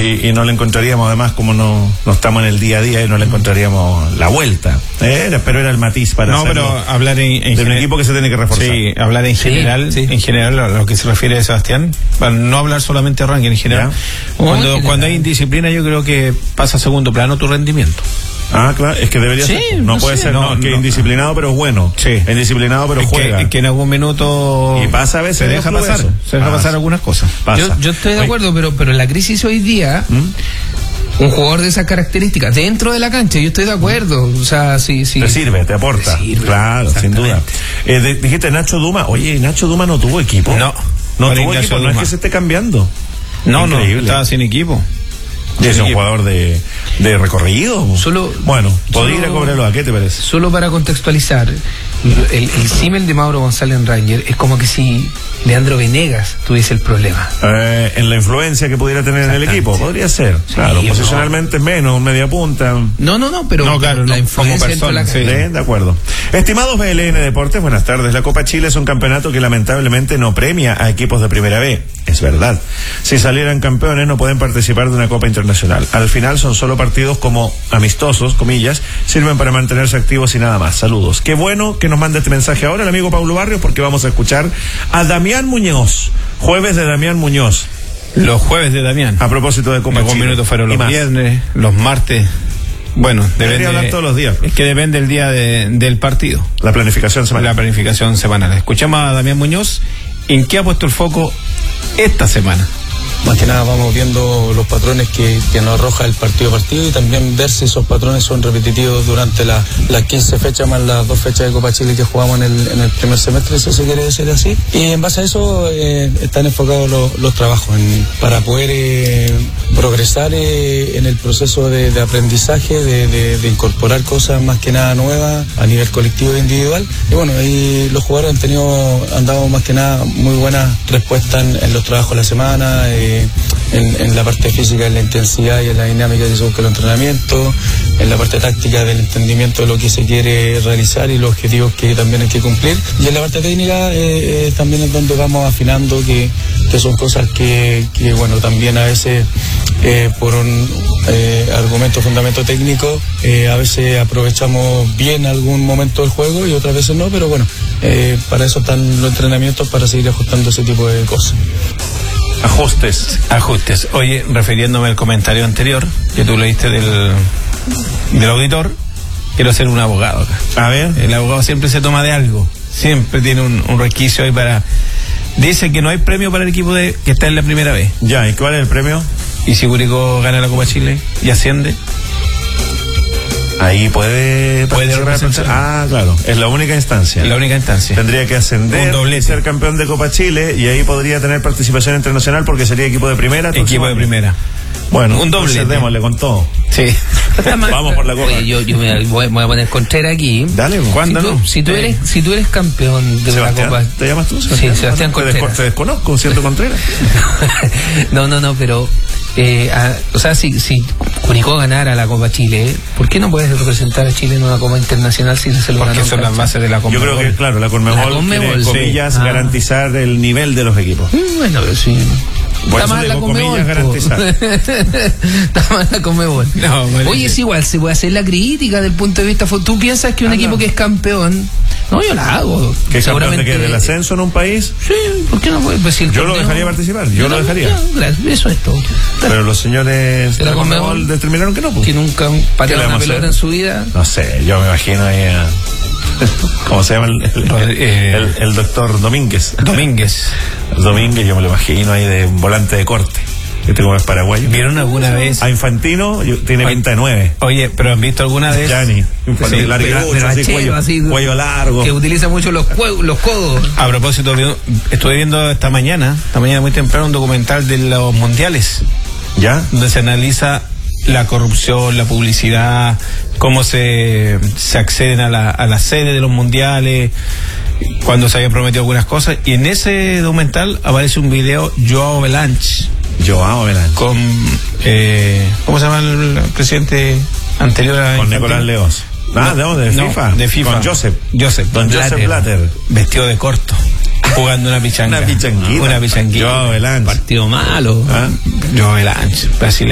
y no le encontraríamos, además, como no estamos en el día a día, y no le encontraríamos la vuelta. Pero era el matiz para hacerlo. No, pero hablar en de un equipo que se tiene que reforzar. Sí, hablar en general, en general a lo que se refiere a Sebastián, para no hablar solamente de ranking en general. Cuando hay indisciplina, yo creo que pasa a segundo plano tu rendimiento. Ah, claro, es que debería ser. No puede ser, que indisciplinado pero es bueno. Sí. Indisciplinado pero juega. Es que en algún minuto. Y pasa a veces. Se deja pasar algunas cosas. Yo estoy de acuerdo, pero la crisis hoy día. Un jugador de esas características dentro de la cancha, yo estoy de acuerdo. O sea, sí. Te sirve, te aporta. Claro, sin duda. Dijiste Nacho Duma. Oye, Nacho Duma no tuvo equipo. No tuvo equipo. No es que se esté cambiando. No, estaba sin equipo. Y es un jugador de recorrido. Podría ir a cobrarlo. ¿A qué te parece? Solo para contextualizar, el símil de Mauro González en Ranger es como que si Leandro Venegas tuviese el problema. En la influencia que pudiera tener en el equipo, podría ser. Claro, posicionalmente es menos, media punta. Pero la influencia como persona. De acuerdo. Estimados BLN Deportes, buenas tardes. La Copa Chile es un campeonato que lamentablemente no premia a equipos de Primera B. Es verdad. Si salieran campeones no pueden participar de una Copa Internacional. Al final son solo partidos como amistosos, comillas, sirven para mantenerse activos y nada más. Saludos. Qué bueno que nos mande este mensaje ahora el amigo Paulo Barrios, porque vamos a escuchar a Damián Muñoz. Jueves de Damián Muñoz. Los jueves de Damián. A propósito de Copa Chile. Los minutos fueron los viernes, los martes. Bueno, depende. Hablar todos los días. Es que depende el día del partido. La planificación semanal. Escuchamos a Damián Muñoz. ¿En qué ha puesto el foco esta semana? Más que nada vamos viendo los patrones que nos arroja el partido a partido y también ver si esos patrones son repetitivos durante las 15 fechas más las 2 fechas de Copa Chile que jugamos en el primer semestre, eso se quiere decir así. Y en base a eso están enfocados los trabajos para poder progresar en el proceso de aprendizaje, de incorporar cosas más que nada nuevas a nivel colectivo e individual. Y bueno, ahí los jugadores han dado más que nada muy buenas respuestas en los trabajos de la semana, en la parte física, en la intensidad y en la dinámica que se busca el entrenamiento, en la parte táctica del entendimiento de lo que se quiere realizar y los objetivos que también hay que cumplir, y en la parte técnica también es donde vamos afinando, que son cosas que bueno, también a veces por un fundamento técnico a veces aprovechamos bien algún momento del juego y otras veces no, pero bueno, para eso están los entrenamientos, para seguir ajustando ese tipo de cosas. Ajustes. Oye, refiriéndome al comentario anterior que tú leíste del auditor, quiero ser un abogado acá. A ver. El abogado siempre se toma de algo, siempre tiene un resquicio ahí para. Dice que no hay premio para el equipo que está en la primera vez. Ya, ¿y cuál es el premio? ¿Y si Curicó gana la Copa Chile y asciende? Ahí puede representar. Ah, claro, es la única instancia. Tendría que ascender, ser campeón de Copa Chile, y ahí podría tener participación internacional porque sería equipo de primera. Bueno, un doble. Démosle con todo. Sí. Vamos por la Copa. Oye, yo me voy a poner Contreras aquí. Dale, ¿cuándo no? Si tú eres campeón de Sebastián, una Copa. ¿te llamas tú? Sí, Sebastián Contreras. Te desconozco, ¿cierto, Contreras? No, pero o sea, si Curicó ganara la Copa Chile, ¿por qué no puedes representar a Chile en una Copa internacional si se lo ganó? Porque son las bases de la Conmebol. Yo creo que, claro, la Conmebol quiere, comillas, garantizar el nivel de los equipos. Bueno, pero sí. Está mal la Conmebol, garantizar. Está mal la Conmebol. No, oye, es igual, se puede hacer la crítica del punto de vista. ¿Tú piensas que un equipo que es campeón? No, yo la hago. ¿Que es campeón de qué? ¿Del ascenso en un país? Sí, ¿por qué no puede? Pues si yo lo dejaría participar, yo lo dejaría. Eso es todo. Pero los señores de la Conmebol determinaron que no. Que nunca patearon una pelota en su vida. No sé, yo me imagino ahí a... ¿Cómo se llama el doctor Domínguez? Domínguez, yo me lo imagino ahí de un volante de corte. Este como es paraguayo. ¿Vieron alguna vez? A Infantino tiene pinta de 9. Oye, pero ¿han visto alguna vez? Gianni, Infantino, cuello largo. Que utiliza mucho los codos. A propósito, estuve viendo esta mañana muy temprano, un documental de los mundiales. ¿Ya? Donde se analiza la corrupción, la publicidad, cómo se acceden a la sede de los mundiales, cuando se habían prometido algunas cosas, y en ese documental aparece un video Joao Belanche con ¿cómo se llama el presidente anterior a con Nicolás Leos? De FIFA. Con Joseph Blatter, vestido de corto, jugando una pichanguita. Joao Belanche. Partido malo. Joao Belanche, brasileño.